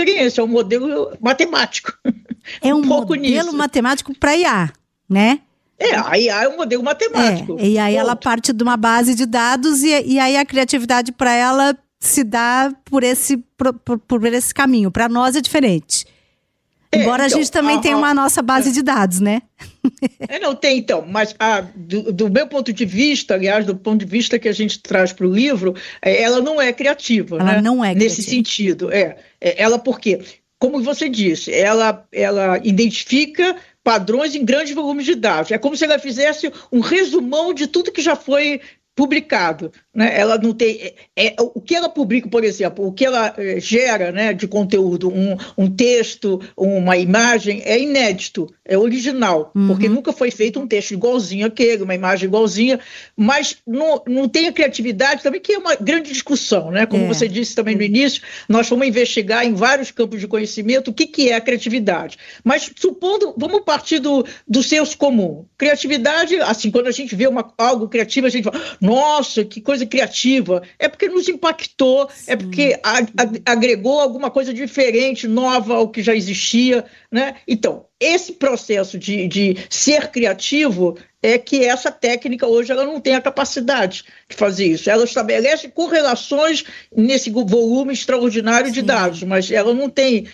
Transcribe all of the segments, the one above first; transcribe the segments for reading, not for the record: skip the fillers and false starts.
experiência, é um modelo matemático. É um modelo matemático para IA, né? A IA é um modelo matemático. E aí ela parte de uma base de dados e aí a criatividade para ela se dá por esse caminho. Para nós é diferente. Embora então, a gente também tenha uma nossa base de dados, né? Não tem, então. Mas do meu ponto de vista, aliás, do ponto de vista que a gente traz para o livro, ela não é criativa. Ela né? Não é nesse criativa. sentido. Ela por quê? Como você disse, ela identifica padrões em grandes volumes de dados. É como se ela fizesse um resumão de tudo que já foi publicado, né? Ela não tem o que ela publica, por exemplo, o que ela gera, né, de conteúdo, um texto, uma imagem, é inédito, é original, porque nunca foi feito um texto igualzinho àquele, uma imagem igualzinha, mas não tem a criatividade também, que é uma grande discussão, né? Como você disse também no início, nós fomos investigar em vários campos de conhecimento o que é a criatividade, mas supondo, vamos partir do senso comum. Criatividade, assim, quando a gente vê algo criativo, a gente fala, nossa, que coisa criativa. É porque nos impactou, é porque agregou alguma coisa diferente, nova ao que já existia, né? Então, esse processo de ser criativo é que essa técnica hoje ela não tem a capacidade de fazer isso. Ela estabelece correlações nesse volume extraordinário de dados, mas ela não tem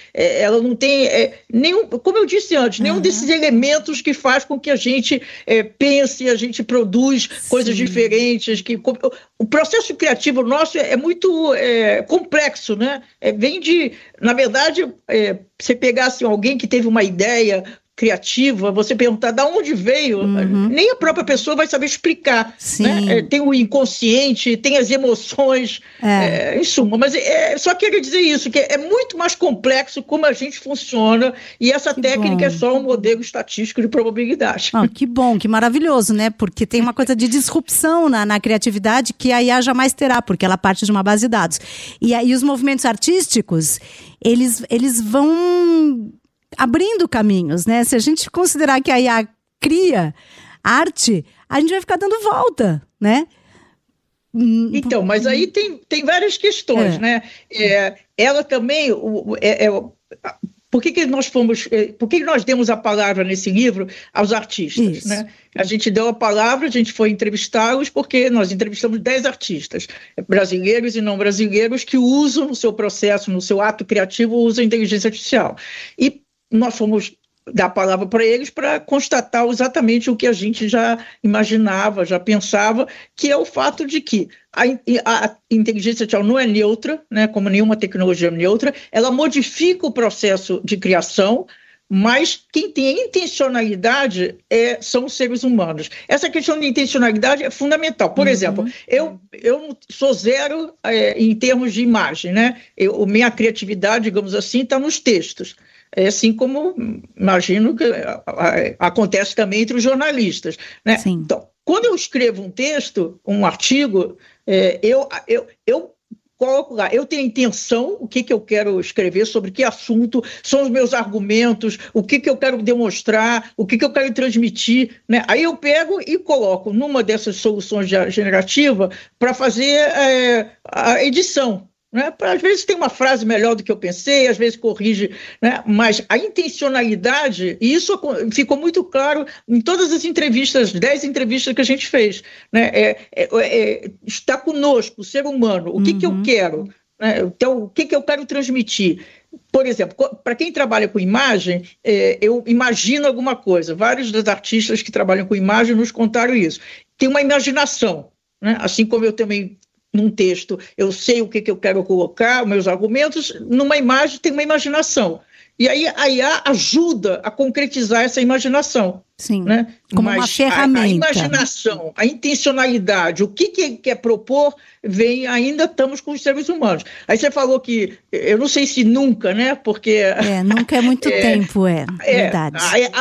nenhum, como eu disse antes, nenhum desses elementos que faz com que a gente pense, a gente produz coisas diferentes. O processo criativo nosso é muito complexo, né? Na verdade, você pegasse alguém que teve uma ideia criativa, você perguntar de onde veio, nem a própria pessoa vai saber explicar. Né? Tem o inconsciente, tem as emoções, em suma. Mas só queria dizer isso, que é muito mais complexo como a gente funciona, e essa técnica é só um modelo estatístico de probabilidade. Que bom, que maravilhoso, né? Porque tem uma coisa de disrupção na criatividade que a IA jamais terá, porque ela parte de uma base de dados. E aí os movimentos artísticos, eles vão abrindo caminhos, né? Se a gente considerar que a IA cria arte, a gente vai ficar dando volta, né? Então, mas aí tem várias questões, né? Ela também... Por que nós demos a palavra nesse livro aos artistas? Né? A gente deu a palavra, a gente foi entrevistá-los, porque nós entrevistamos 10 artistas, brasileiros e não brasileiros, que usam no seu processo, no seu ato criativo, usam a inteligência artificial. E nós fomos dar a palavra para eles para constatar exatamente o que a gente já imaginava, já pensava, que é o fato de que a inteligência artificial não é neutra, né, como nenhuma tecnologia neutra, ela modifica o processo de criação, mas quem tem a intencionalidade são os seres humanos. Essa questão de intencionalidade é fundamental. Por exemplo, eu sou zero em termos de imagem, né? Minha criatividade, digamos assim, está nos textos. Assim como imagino que acontece também entre os jornalistas. Né? Então, quando eu escrevo um texto, um artigo, eu coloco lá, eu tenho a intenção, o que eu quero escrever, sobre que assunto, são os meus argumentos, o que eu quero demonstrar, o que eu quero transmitir. Né? Aí eu pego e coloco numa dessas soluções generativas para fazer a edição. Né? Às vezes tem uma frase melhor do que eu pensei, às vezes corrige, né? Mas a intencionalidade, e isso ficou muito claro em todas as entrevistas, 10 entrevistas que a gente fez, né? Está conosco, o ser humano, o que eu quero, né? Então, o que eu quero transmitir. Por exemplo, para quem trabalha com imagem, eu imagino alguma coisa. Vários dos artistas que trabalham com imagem nos contaram isso. Tem uma imaginação, né? Assim como eu também... Num texto, eu sei o que eu quero colocar, meus argumentos, numa imagem tem uma imaginação. E aí a IA ajuda a concretizar essa imaginação. Sim, né? como uma ferramenta. A imaginação, a intencionalidade, o que quer propor, ainda estamos com os seres humanos. Aí você falou que, eu não sei se nunca, né? Porque... nunca é muito tempo, verdade.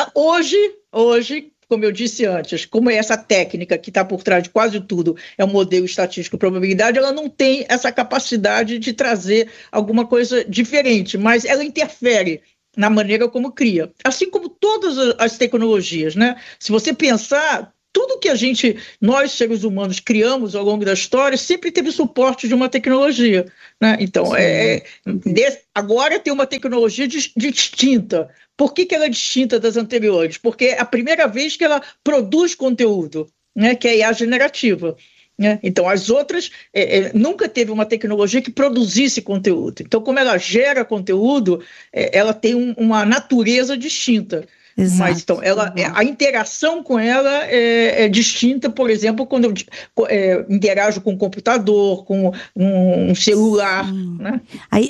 Hoje, como eu disse antes, como essa técnica que está por trás de quase tudo é um modelo estatístico de probabilidade, ela não tem essa capacidade de trazer alguma coisa diferente, mas ela interfere na maneira como cria. Assim como todas as tecnologias, né? Se você pensar, tudo que nós seres humanos criamos ao longo da história sempre teve suporte de uma tecnologia, né? Então, agora tem uma tecnologia distinta. Por que ela é distinta das anteriores? Porque é a primeira vez que ela produz conteúdo, né? Que é a IA generativa. Então, as outras, nunca teve uma tecnologia que produzisse conteúdo. Então, como ela gera conteúdo, ela tem uma natureza distinta. Exato. Mas, então, a interação com ela é distinta, por exemplo, quando eu interajo com um computador, com um celular. Né?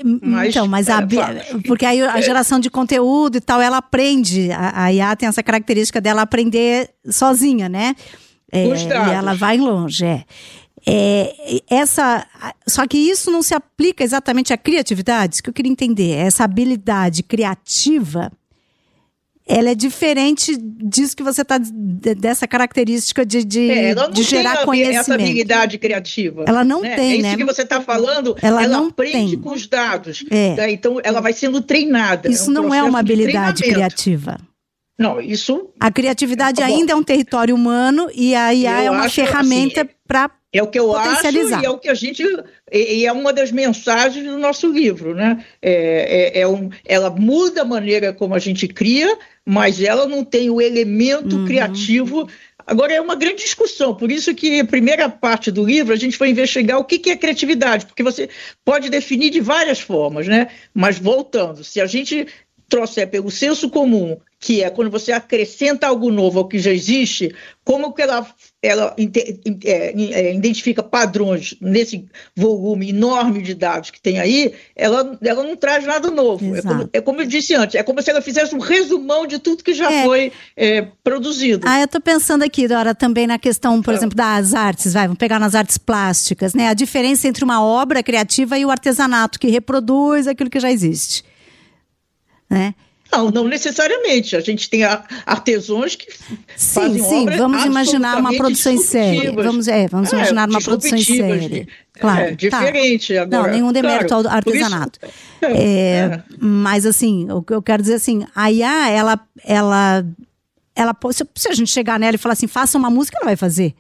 Porque aí a geração de conteúdo e tal, ela aprende, a IA tem essa característica dela aprender sozinha, né? E ela vai longe, só que isso não se aplica exatamente à criatividade, isso que eu queria entender. Essa habilidade criativa, ela é diferente disso que você está, dessa característica de gerar conhecimento. Essa habilidade criativa. Ela não tem, né? Isso que você está falando, ela não aprende com os dados. Então, ela vai sendo treinada. Isso não é uma habilidade criativa. Não, isso... A criatividade ainda é um território humano e a IA é uma ferramenta para é o que eu acho e é o que a gente... E é uma das mensagens do nosso livro, né? Ela muda a maneira como a gente cria, mas ela não tem o elemento criativo. Agora, é uma grande discussão, por isso que a primeira parte do livro a gente vai investigar o que é criatividade, porque você pode definir de várias formas, né? Mas voltando, se a gente trouxer pelo senso comum, que é quando você acrescenta algo novo ao que já existe, como que ela identifica padrões nesse volume enorme de dados que tem aí, ela não traz nada novo. É como eu disse antes, é como se ela fizesse um resumão de tudo que já foi produzido. Eu estou pensando aqui, Dora, também na questão, por exemplo, das artes, vamos pegar nas artes plásticas, né? A diferença entre uma obra criativa e o artesanato, que reproduz aquilo que já existe. Né? Não necessariamente. A gente tem artesãos que fazem obras vamos imaginar uma produção em série. Vamos imaginar uma produção em série. Claro, diferente. Tá. Agora, não, nenhum demérito ao artesanato. Mas, assim, o que eu quero dizer assim, a IA, ela se a gente chegar nela e falar assim, faça uma música, ela vai fazer.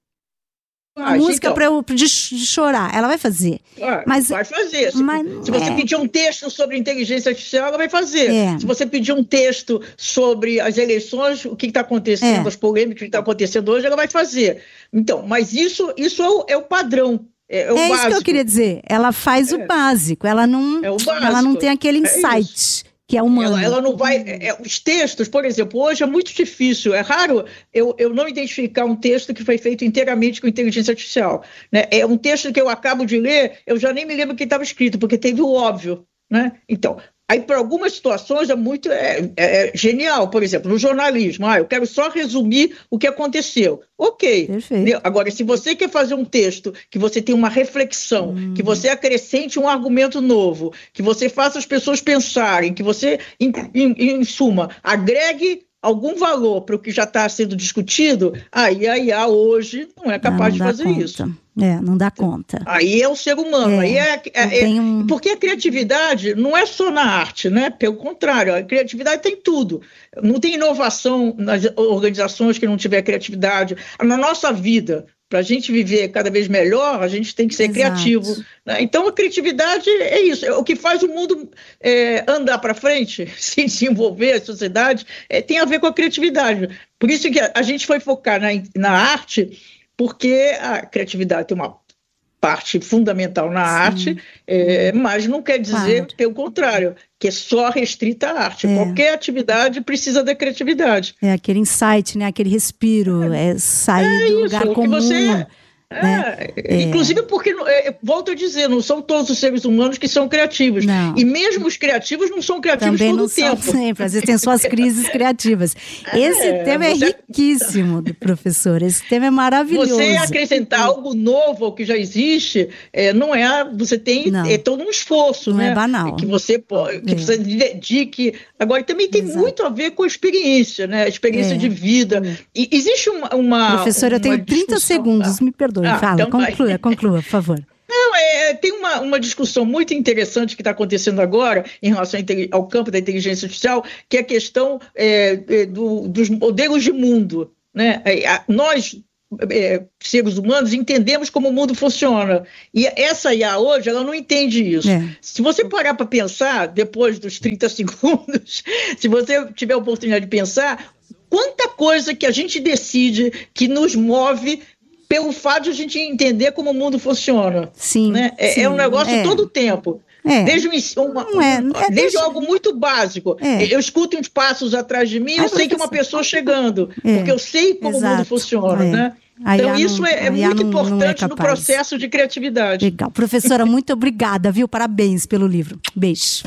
Uma música de chorar, ela vai fazer. Mas vai fazer. Se você pedir um texto sobre inteligência artificial, ela vai fazer. Se você pedir um texto sobre as eleições, o que está acontecendo, as polêmicas que estão acontecendo hoje, ela vai fazer. Então, mas isso é o padrão. É o básico. Isso que eu queria dizer. Ela faz o básico. Ela não tem aquele insight. Que é humano. Ela não vai... os textos, por exemplo, hoje é muito difícil, é raro eu não identificar um texto que foi feito inteiramente com inteligência artificial. Né? É um texto que eu acabo de ler, eu já nem me lembro quem estava escrito, porque teve o óbvio. Né? Então, aí para algumas situações é muito genial. Por exemplo, no jornalismo, eu quero só resumir o que aconteceu. Ok. Perfeito. Agora, se você quer fazer um texto que você tem uma reflexão, que você acrescente um argumento novo, que você faça as pessoas pensarem, que você, em suma, agregue algum valor para o que já está sendo discutido, aí a IA hoje não é capaz de fazer isso. Não dá conta. Aí é o ser humano. Porque a criatividade não é só na arte, né? Pelo contrário, a criatividade tem tudo. Não tem inovação nas organizações que não tiver criatividade. Na nossa vida, para a gente viver cada vez melhor, a gente tem que ser criativo. Né? Então, a criatividade é isso. O que faz o mundo andar para frente, se desenvolver, a sociedade, tem a ver com a criatividade. Por isso que a gente foi focar na arte, porque a criatividade tem uma parte fundamental na arte, mas não quer dizer, pelo contrário, que é só restrita à arte. Qualquer atividade precisa da criatividade. É aquele insight, né? Aquele respiro, sair do lugar comum. Inclusive porque, volto a dizer, não são todos os seres humanos que são criativos. Não. E mesmo os criativos não são criativos também todo o tempo. São sempre, às vezes tem suas crises criativas. Esse tema é riquíssimo, professor. Esse tema é maravilhoso. Você acrescentar algo novo ao que já existe, não é... Você tem todo um esforço, não né? É banal. Que você dedique... Agora, também tem muito a ver com a experiência, né? A experiência de vida. E existe uma... Professor, eu tenho 30 segundos, me perdoe. Fala, então conclua, por favor. Não, tem uma discussão muito interessante que está acontecendo agora em relação ao campo da inteligência artificial, que é a questão dos modelos de mundo. né? Nós, seres humanos, entendemos como o mundo funciona. E essa IA hoje, ela não entende isso. Se você parar para pensar, depois dos 30 segundos, se você tiver a oportunidade de pensar, quanta coisa que a gente decide que nos move pelo fato de a gente entender como o mundo funciona. Sim. Né? É um negócio todo o tempo. Desde algo muito básico. Eu escuto uns passos atrás de mim, eu sei que é uma pessoa chegando, porque eu sei como o mundo funciona, né? Então isso é muito importante no processo de criatividade. Legal. Professora, muito obrigada, viu? Parabéns pelo livro. Beijo.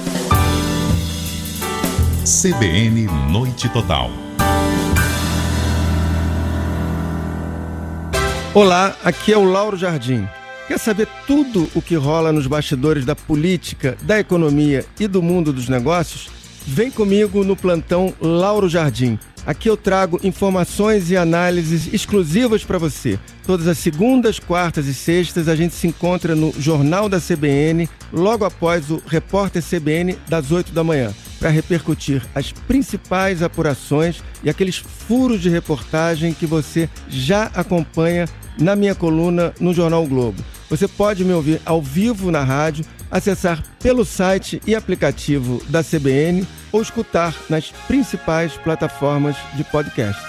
CBN Noite Total. Olá, aqui é o Lauro Jardim. Quer saber tudo o que rola nos bastidores da política, da economia e do mundo dos negócios? Vem comigo no plantão Lauro Jardim. Aqui eu trago informações e análises exclusivas para você. Todas as segundas, quartas e sextas a gente se encontra no Jornal da CBN, logo após o Repórter CBN das 8 da manhã, para repercutir as principais apurações e aqueles furos de reportagem que você já acompanha na minha coluna no Jornal o Globo. Você pode me ouvir ao vivo na rádio, acessar pelo site e aplicativo da CBN ou escutar nas principais plataformas de podcast.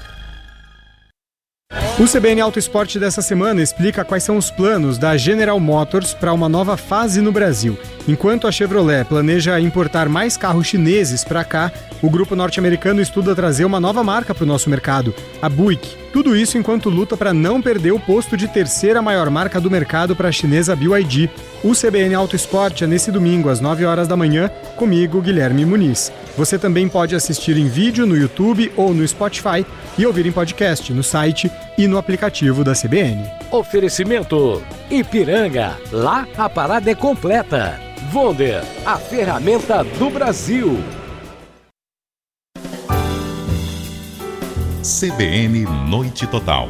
O CBN Auto Esporte dessa semana explica quais são os planos da General Motors para uma nova fase no Brasil. Enquanto a Chevrolet planeja importar mais carros chineses para cá, o grupo norte-americano estuda trazer uma nova marca para o nosso mercado, a Buick. Tudo isso enquanto luta para não perder o posto de terceira maior marca do mercado para a chinesa BYD. O CBN Auto Esporte é nesse domingo às 9 horas da manhã, comigo, Guilherme Muniz. Você também pode assistir em vídeo no YouTube ou no Spotify e ouvir em podcast no site e no aplicativo da CBN. Oferecimento Ipiranga. Lá a parada é completa. Wonder, a ferramenta do Brasil. CBN Noite Total.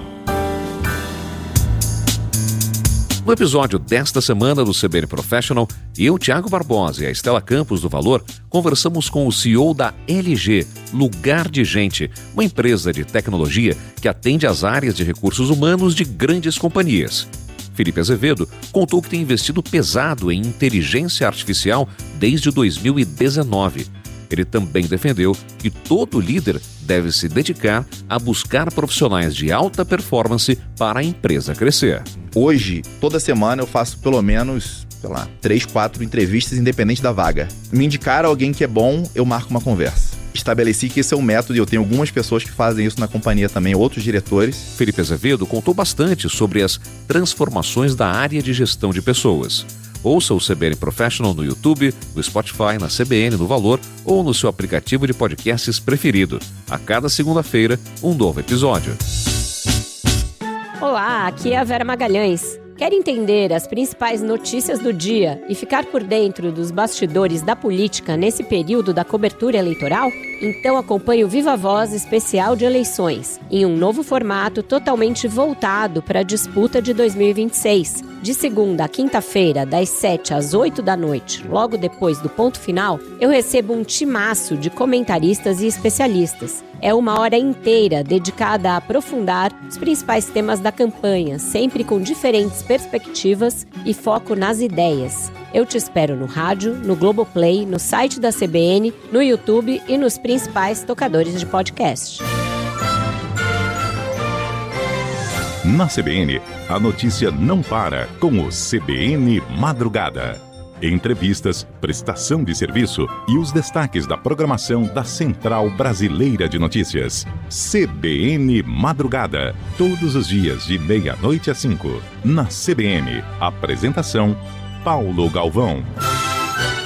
No episódio desta semana do CBN Professional, eu, Thiago Barbosa e a Estela Campos do Valor conversamos com o CEO da LG, Lugar de Gente, uma empresa de tecnologia que atende às áreas de recursos humanos de grandes companhias. Felipe Azevedo contou que tem investido pesado em inteligência artificial desde 2019. Ele também defendeu que todo líder deve se dedicar a buscar profissionais de alta performance para a empresa crescer. Hoje, toda semana eu faço pelo menos, 3, 4 entrevistas independente da vaga. Me indicar alguém que é bom, eu marco uma conversa. Estabeleci que esse é um método e eu tenho algumas pessoas que fazem isso na companhia também, outros diretores. Felipe Azevedo contou bastante sobre as transformações da área de gestão de pessoas. Ouça o CBN Professional no YouTube, no Spotify, na CBN, no Valor ou no seu aplicativo de podcasts preferido. A cada segunda-feira, um novo episódio. Olá, aqui é a Vera Magalhães. Quer entender as principais notícias do dia e ficar por dentro dos bastidores da política nesse período da cobertura eleitoral? Então acompanhe o Viva Voz especial de eleições, em um novo formato totalmente voltado para a disputa de 2026. De segunda a quinta-feira, das 7 às 8 da noite, logo depois do ponto final, eu recebo um timaço de comentaristas e especialistas. É uma hora inteira dedicada a aprofundar os principais temas da campanha, sempre com diferentes perspectivas e foco nas ideias. Eu te espero no rádio, no Globoplay, no site da CBN, no YouTube e nos principais tocadores de podcast. Na CBN, a notícia não para com o CBN Madrugada. Entrevistas, prestação de serviço e os destaques da programação da Central Brasileira de Notícias. CBN Madrugada. Todos os dias de meia-noite às 5. Na CBN. Apresentação: Paulo Galvão.